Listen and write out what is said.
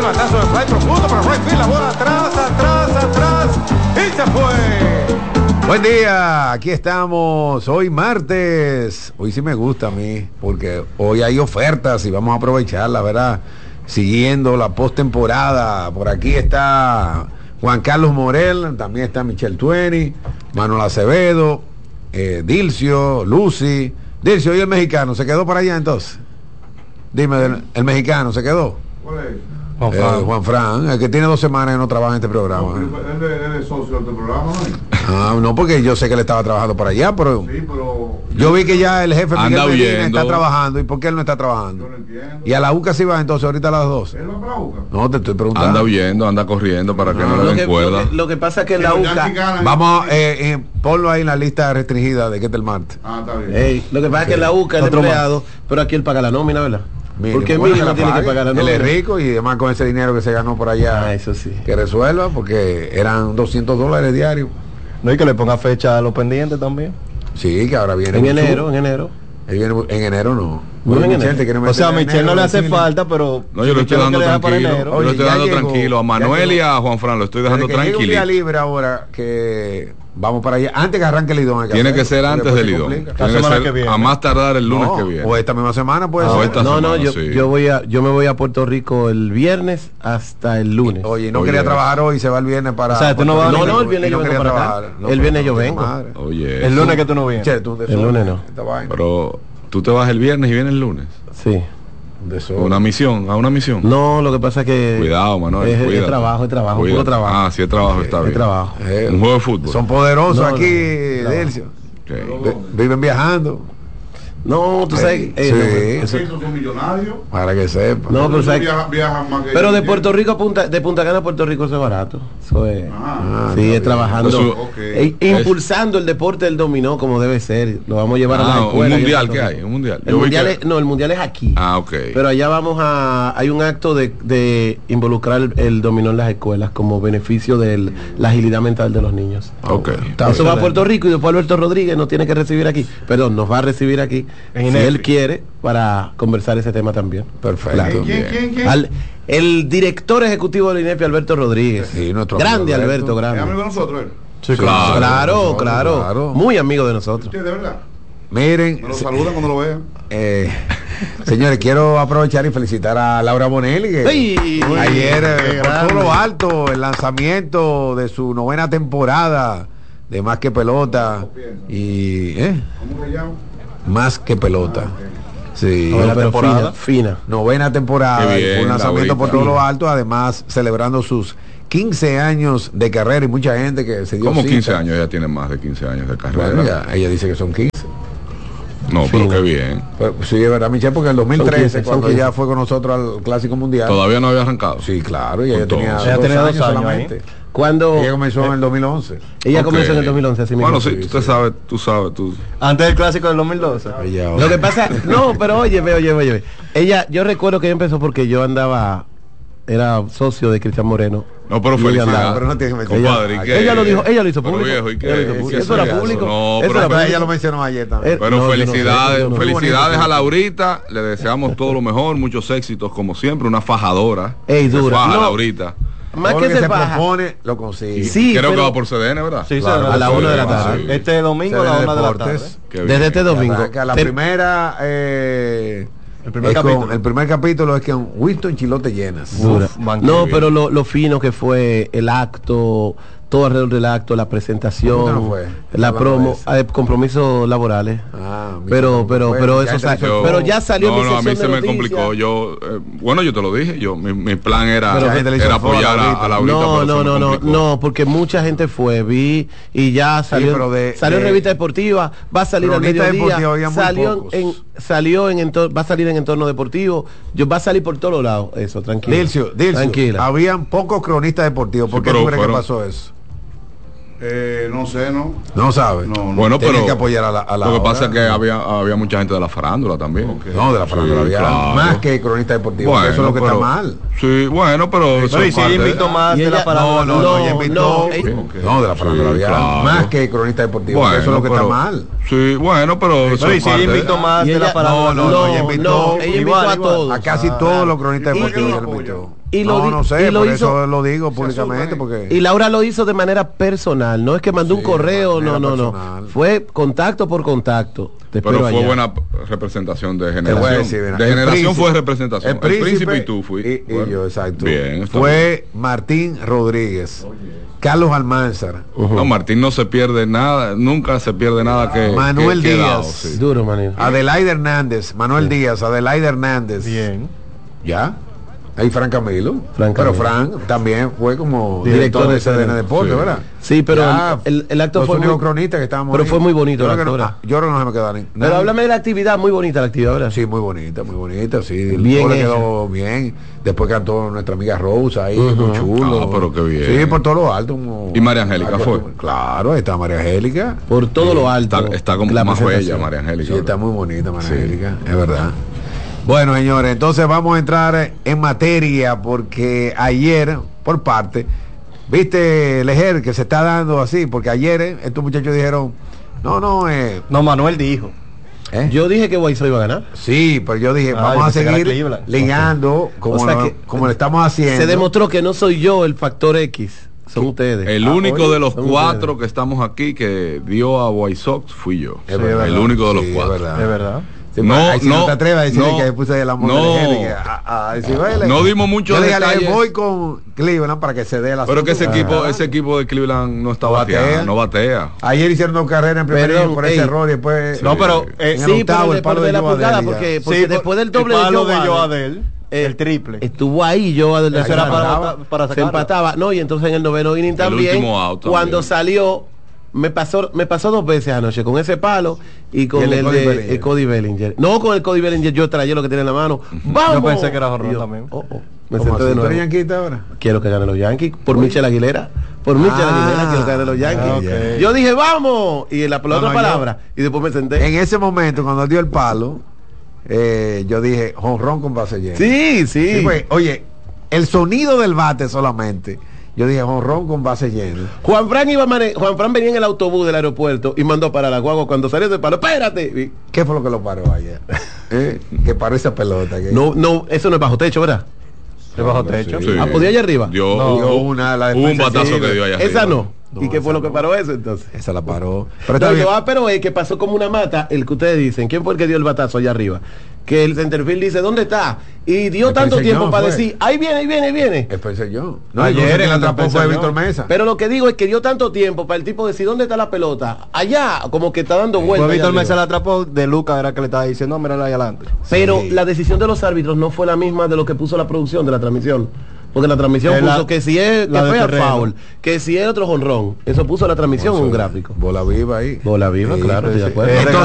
batazo de fly profundo para right field, la bola atrás, y se fue. Buen día, aquí estamos, hoy martes. Hoy sí me gusta a mí, porque hoy hay ofertas y vamos a aprovecharla, ¿verdad? Siguiendo la postemporada. Por aquí está Juan Carlos Morel, también está Michelle Tueni, Manuel Acevedo, Dilcio, Lucy. Dilcio, ¿y el mexicano se quedó por allá entonces? Dime, ¿el mexicano se quedó? ¿Cuál es? Juan Fran, el que tiene 2 semanas y no trabaja en este programa. No, él es socio de este programa, ¿no? No, porque yo sé que él estaba trabajando por allá, pero, sí, pero yo vi que ya el jefe Miguel Medina está trabajando. ¿Y por qué él no está trabajando? yo no entiendo. Y a la UCA sí va entonces ahorita a las 12. ¿Él va para la UCA? No, te estoy preguntando. Anda huyendo, anda corriendo para que no le den cuerda. Lo que pasa es que en la Pero ya UCA... si ganan, Vamos, ponlo ahí en la lista restringida de que es el martes. está bien. Lo que pasa es que en la UCA es empleado, pero aquí él paga la nómina, ¿verdad? Porque bueno, mínimo tiene que pagar la él nómina. es rico y además con ese dinero que se ganó por allá, Eso sí. que resuelva, porque eran $200 diarios. No, y que le ponga fecha a los pendientes también. Sí, que ahora viene En Musu. enero. Él viene en enero no. No, Bueno, en Michelle, enero. te quiere O meter sea, a en Michelle enero, no le hace decirle. falta, pero... No, yo lo estoy Michelle dando quiere dejar para tranquilo. enero. Yo lo Oye, estoy ya dando llegó, tranquilo. A ya Manuel y llegó. a Juan Fran lo estoy dejando Desde que llegue un día tranquilo. libre ahora que vamos para allá, antes que arranque el Lidón. Tiene que ser antes del Lidón. Lidón. La Tiene que semana ser que viene. a más tardar el lunes que viene. O esta misma semana puede Ah, ser. esta No, semana, sí. yo me voy a Puerto Rico el viernes hasta el lunes. Oye, no Oye. quería trabajar hoy, se va el viernes para... O sea, tú no vas a No, venir. no, el viernes Y yo vengo quería para acá. trabajar. No, El viernes pero yo tu vengo. madre. Oye, El lunes que tú no vienes. Che, tú de El sol, lunes no. esta vaina. pero tú te vas el viernes y vienes el lunes. Sí. De sol. A una misión. No, lo que pasa es que... Cuidado, Manuel. Es cuídate. trabajo, Cuídate. puro trabajo. Ah, sí, es trabajo, está Es bien. trabajo. Un juego de fútbol. Son poderosos No, aquí, no. Delcio. Ok. Viven viajando. No, tú sabes... Sí. Esos son millonarios. Para que sepa. No, pero sabes... Viajan más que Pero de yo. Puerto Rico a Punta Cana a Puerto Rico eso es barato. Eso es... Ah, sí, está es trabajando. Eso- ok. Impulsando el deporte del dominó como debe ser. Lo vamos a llevar a la Ah, escuela. un mundial que hay, un mundial. El Yo vi mundial que- es, no, el mundial es aquí. Ah, ok. Pero allá hay un acto de involucrar el dominó en las escuelas como beneficio de la agilidad mental de los niños. Ok. Eso va a Puerto Rico y después Alberto Rodríguez nos tiene que recibir aquí. Perdón, nos va a recibir aquí. En Si INEFI. él quiere, para conversar ese tema también. Perfecto. ¿Quién? El director ejecutivo del INEFI, Alberto Rodríguez. Sí, nuestro Grande amigo Alberto, ¿Es grande. amigo de nosotros él? Sí, Claro. claro. Muy amigo de nosotros. ¿Usted de verdad? Miren, Me lo saludan cuando lo vean. señores, quiero aprovechar y felicitar a Laura Bonelli, que ¡Ay! ayer qué por todo grande. lo alto, el lanzamiento de su 9ª temporada de Más que Pelota y ¿Cómo se llama? Más que Pelota. Sí. Novena Pero temporada. Fina. 9ª temporada, Qué y fue bien, un lanzamiento por Laurita. todo lo alto, además celebrando sus 15 años de carrera y mucha gente que se dio ¿Cómo cita. 15 años? Ella tiene más de 15 años de carrera. Bueno, ella dice que son 15. No, pero Fino. qué bien. Pues, sí, es verdad, Michelle, porque en el 2013, 15, son cuando 15. ella fue con nosotros al Clásico Mundial. Todavía no había arrancado. Sí, claro, y ella Con tenía, todo. Ella tenía 2 años solamente. Cuando Ella comenzó en el 2011. ella Ok. comenzó en el 2011, así mismo. Bueno, sí, tú sabes, tú. Antes del clásico del 2012. Ella, Lo que pasa, no, pero oye. Yo recuerdo que ella empezó porque yo era socio de Cristian Moreno. No, pero Y ella felicidades. andaba, pero no tiene que meter- Compadre, ¿y qué? Ella lo dijo Pero público. viejo, ¿y qué? Ella lo hizo ¿Qué público. es Eso era eso? público. No, Eso pero era Pero ella público. lo mencionó ayer también. Pero No, yo no sé, felicidades, yo no sé. felicidades a Laurita, le deseamos todo lo mejor, muchos éxitos como siempre, una fajadora. Ey, Se dura. faja, No. Laurita. Más Todo que lo que se se baja. propone, lo consigue. Sí, Creo que pero va por CDN, ¿verdad? Sí, Claro, a la sí, 1 de la sí. tarde. Este domingo a la 1 de la tarde. Deportes. Qué bien. desde este domingo. Arranca la Te- primera El primer es con- capítulo. el primer capítulo es con Winston Chilote Llenas. Dura. Uf, man, No, qué pero lo fino que fue el acto, todo alrededor del acto, la presentación, ¿Cómo no fue? la Hablando promo, de eso. compromisos laborales. Ah, mira, Pero bueno, eso ya sa- te hizo- pero ya salió mi No, a mí sección se de me noticias. complicó. Bueno, yo te lo dije. Mi plan era, Pero la gente le hizo era foro apoyar a a Laurita. pero se me complicó. No, porque mucha gente fue, vi y ya salió, pero salió en revista deportiva, va a salir al Cronista mediodía, deportivo había muy salió pocos. va a salir en entorno deportivo, va a salir por todos lados, eso, tranquilo. Dilcio, tranquila. habían pocos cronistas deportivos. ¿Por Sí, qué pero tú crees que fueron- pasó eso? No sé, ¿no? No sabes. No, Bueno, Tienen pero que apoyar a la lo que pasa es hora. que había mucha gente de la farándula también. No, de la farándula había claro. más que cronista deportivo. Bueno, eso es lo que pero- está mal. Sí, bueno, pero eso Pero y es si parte de- invito más Y de la ella- farándula. No, ella invitó. no, No, de la farándula Sí, había claro. más que cronista deportivo. Bueno, eso es lo que pero- está mal. Sí, bueno, pero eso Pero y es si parte de- invito más Y de la ella- farándula. no, ella invitó- ella invitó igual, a igual. todos. A casi todos los cronistas ¿Y por qué deportivos no ella lo apoya? invitó. Y no sé, y lo por hizo, eso lo digo públicamente, porque... y Laura lo hizo de manera personal, no es que mandó un correo, de no, manera no. personal. Fue contacto por contacto. Te Pero espero fue allá. buena representación de Te voy a generación. decir, mira, De el generación príncipe- fue representación. El príncipe y tú fui. Y Bueno, yo, exacto. Bien, está Fue Martín Rodríguez, Carlos Almanzar, bien. No, Martín no se pierde nada, nunca se pierde nada que Manuel que he Díaz. dado, sí. Duro, manito. Adelaide Hernández, Manuel Díaz, Adelaide Hernández. Bien. ¿Ya? Ahí Fran Camilo. Fran Pero Camilo. Fran también fue como Director director de de CDN CDN. Deporte, Sí. ¿verdad? Sí, pero Ya, el acto los fue únicos muy, cronistas que estábamos pero ahí. fue muy bonito Yo la creo que no- actora. yo creo que no se me quedó ni. Pero háblame de la actividad, muy bonita la actividad, ¿verdad? Sí, muy bonita, sí. El Bien todo le hecha. quedó bien. Después cantó nuestra amiga Rosa ahí, muy chulo. Ah, pero qué bien. Sí, por todo lo alto. Como... ¿Y María Angélica fue? Claro, ahí está María Angélica. Por todo lo alto. Está como la más bella, presentación. María Angélica. Sí, está muy bonita María Sí. Angélica, es verdad. Bueno, señores, entonces vamos a entrar en materia porque ayer, por parte, viste, Lejer, que se está dando así, porque ayer estos muchachos dijeron, no, No, Manuel dijo. Yo dije que Guaysó iba a ganar. sí, pero yo dije, Ah, vamos yo a pensé que era seguir Cleveland. ligando como, O sea lo, que- como lo estamos haciendo. Se demostró que no soy yo el factor X, son ustedes. El único oye, de los son cuatro ustedes. que estamos aquí que dio a White Sox fui yo. Es verdad. El único de los Sí, cuatro. es verdad. Es verdad. Sí, No, pero ahí sí no no, te atrevas a decirle no, que puse el amor no. de Lejer y que, a decir, "Vale". No dimos muchos Yo le dije a Lejer, detalles. voy con Cleveland para que se dé la Pero que asunto. ese equipo de Cleveland no está No bateando, batea. no batea. Ayer hicieron dos carreras en primer Perdón, inning por ese ey. error y después. No, pero en el sí, octavo, pero el el palo de la Joe pulgada, Adell ya. porque después del doble el palo de de Joe Joe Adell, Adell, el triple. estuvo ahí yo Adel Eso era empataba. para se sacarla. empataba, no, y entonces en el noveno inning también, último out también. cuando salió, me pasó 2 veces anoche con ese palo y con Y el de el Cody de Bellinger. el Cody Bellinger. No, con el Cody Bellinger yo traía lo que tiene en la mano. ¡Vamos! Yo pensé que era jonrón Y yo, también. Me ¿Cómo senté de así? ¿Tú nuevo. eres yanquista ahora? Quiero que ganen los Yankees por Michel Aguilera. Por Michel Aguilera quiero que ganen los Yankees. ok. Yo dije, vamos. Y la otra yo- palabra. Y después me senté. En ese momento, cuando dio el palo, yo dije, jonrón con base llena. Sí, sí. Sí, pues, oye, el sonido del bate solamente. Yo dije, jonrón con base llena. Juan Fran venía en el autobús del aeropuerto y mandó para la guagua cuando salió ese palo. ¡Espérate! Y- ¿Qué fue lo que lo paró ayer? Que paró esa pelota. Que... no, eso no es bajo techo, ¿verdad? Es bajo techo. Sí. Ah, ¿podía allá arriba? Dio, Dio una, la hubo un defensa batazo sí, que dio allá Esa arriba. no. No, ¿Y qué fue esa lo que no. paró eso entonces? Esa la paró. Pero está No, bien. pero es que pasó como una mata, el que ustedes dicen, ¿quién fue el que dio el batazo allá arriba? Que el centerfield dice, ¿dónde está? Y dio El tanto tiempo Perseñón para fue. decir, ahí viene, ahí viene, ahí viene. Pensé yo. No, Ayer ayer en la la atrapó fue Perseñón. Víctor Mesa. Pero lo que digo es que dio tanto tiempo para el tipo decir, ¿dónde está la pelota? Allá, como que está dando vueltas. Pues Víctor allá Mesa arriba. la atrapó, de Lucas era que le estaba diciendo, no, mírala ahí adelante. Pero Sí. la decisión de los árbitros no fue la misma de lo que puso la producción de la transmisión. Porque la transmisión Es la- puso que si es que la de fue a terreno. foul, que si es otro jonrón. Eso puso la transmisión en un gráfico. Bola viva ahí. Bola viva, Sí, claro, pues, estoy de sí. acuerdo. Es Entonces,